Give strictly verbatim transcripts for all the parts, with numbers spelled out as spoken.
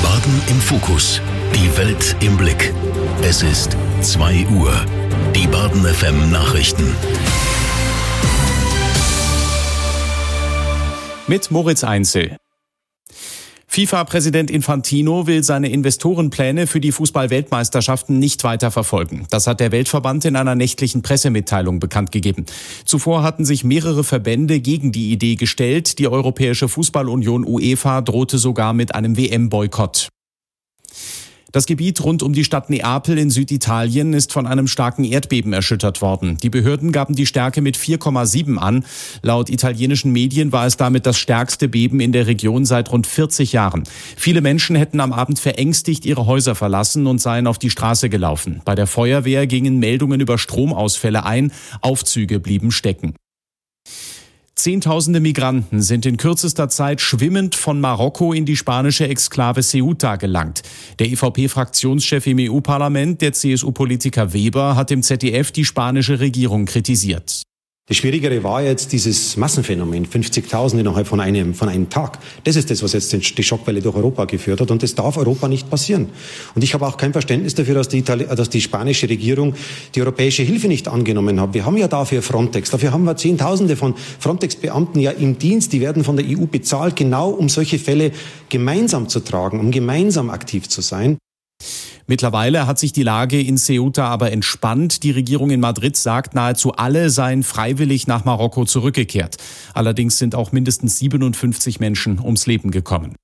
Baden im Fokus. Die Welt im Blick. Es ist zwei Uhr. Die Baden F M Nachrichten. Mit Moritz Einzel. FIFA-Präsident Infantino will seine Investorenpläne für die Fußball-Weltmeisterschaften nicht weiter verfolgen. Das hat der Weltverband in einer nächtlichen Pressemitteilung bekannt gegeben. Zuvor hatten sich mehrere Verbände gegen die Idee gestellt. Die Europäische Fußballunion UEFA drohte sogar mit einem W M-Boykott. Das Gebiet rund um die Stadt Neapel in Süditalien ist von einem starken Erdbeben erschüttert worden. Die Behörden gaben die Stärke mit vier Komma sieben an. Laut italienischen Medien war es damit das stärkste Beben in der Region seit rund vierzig Jahren. Viele Menschen hätten am Abend verängstigt ihre Häuser verlassen und seien auf die Straße gelaufen. Bei der Feuerwehr gingen Meldungen über Stromausfälle ein. Aufzüge blieben stecken. Zehntausende Migranten sind in kürzester Zeit schwimmend von Marokko in die spanische Exklave Ceuta gelangt. Der E V P-Fraktionschef im E U-Parlament, der C S U-Politiker Weber, hat im Z D F die spanische Regierung kritisiert. Das Schwierigere war jetzt dieses Massenphänomen, fünfzigtausend innerhalb von einem, von einem Tag. Das ist das, was jetzt die Schockwelle durch Europa geführt hat, und das darf Europa nicht passieren. Und ich habe auch kein Verständnis dafür, dass die, Itali- dass die spanische Regierung die europäische Hilfe nicht angenommen hat. Wir haben ja dafür Frontex, dafür haben wir Zehntausende von Frontex-Beamten ja im Dienst, die werden von der E U bezahlt, genau um solche Fälle gemeinsam zu tragen, um gemeinsam aktiv zu sein. Mittlerweile hat sich die Lage in Ceuta aber entspannt. Die Regierung in Madrid sagt, nahezu alle seien freiwillig nach Marokko zurückgekehrt. Allerdings sind auch mindestens siebenundfünfzig Menschen ums Leben gekommen.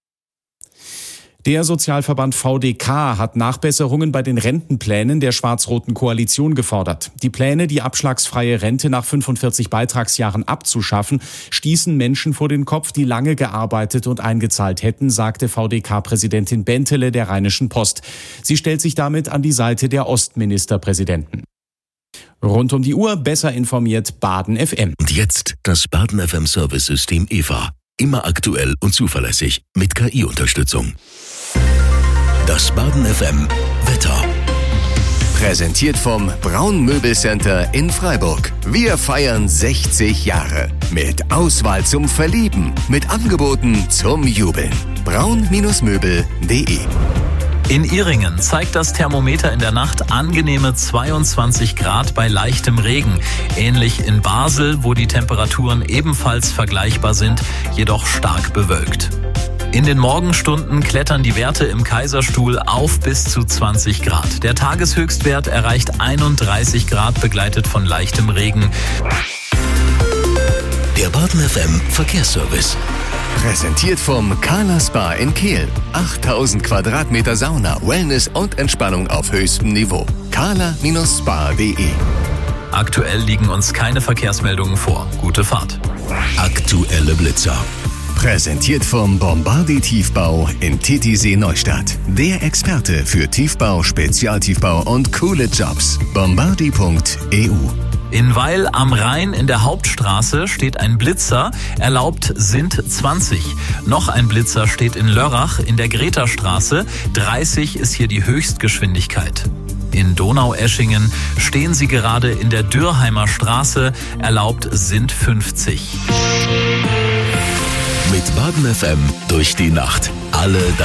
Der Sozialverband V D K hat Nachbesserungen bei den Rentenplänen der schwarz-roten Koalition gefordert. Die Pläne, die abschlagsfreie Rente nach fünfundvierzig Beitragsjahren abzuschaffen, stießen Menschen vor den Kopf, die lange gearbeitet und eingezahlt hätten, sagte V D K-Präsidentin Bentele der Rheinischen Post. Sie stellt sich damit an die Seite der Ostministerpräsidenten. Rund um die Uhr besser informiert Baden F M. Und jetzt das Baden F M Service-System E V A. Immer aktuell und zuverlässig mit K I-Unterstützung. Das Baden F M Wetter. Präsentiert vom Braun Möbelcenter in Freiburg. Wir feiern sechzig Jahre. Mit Auswahl zum Verlieben. Mit Angeboten zum Jubeln. braun Möbel punkt de. In Ihringen zeigt das Thermometer in der Nacht angenehme zweiundzwanzig Grad bei leichtem Regen. Ähnlich in Basel, wo die Temperaturen ebenfalls vergleichbar sind, jedoch stark bewölkt. In den Morgenstunden klettern die Werte im Kaiserstuhl auf bis zu zwanzig Grad. Der Tageshöchstwert erreicht einunddreißig Grad, begleitet von leichtem Regen. Der Baden F M Verkehrsservice. Präsentiert vom Carla Spa in Kehl. achttausend Quadratmeter Sauna, Wellness und Entspannung auf höchstem Niveau. carla Spa punkt de. Aktuell liegen uns keine Verkehrsmeldungen vor. Gute Fahrt. Aktuelle Blitzer. Präsentiert vom Bombardier Tiefbau in Titisee Neustadt. Der Experte für Tiefbau, Spezialtiefbau und coole Jobs. bombardier punkt e u. In Weil am Rhein in der Hauptstraße steht ein Blitzer, erlaubt sind zwanzig. Noch ein Blitzer steht in Lörrach in der Gretastraße, dreißig ist hier die Höchstgeschwindigkeit. In Donaueschingen stehen sie gerade in der Dürheimer Straße, erlaubt sind fünfzig. Mit Baden F M durch die Nacht. Alle